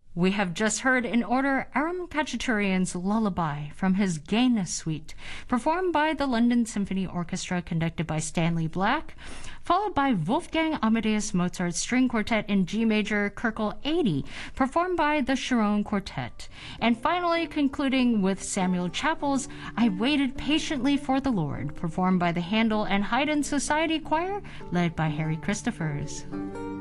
We have just heard in order Aram Khachaturian's Lullaby from his Gaina Suite, performed by the London Symphony Orchestra, conducted by Stanley Black, followed by Wolfgang Amadeus Mozart's String Quartet in G Major, Kerkel 80, performed by the Sharon Quartet, and finally concluding with Samuel Chappell's I Waited Patiently for the Lord, performed by the Handel and Haydn Society Choir, led by Harry Christophers.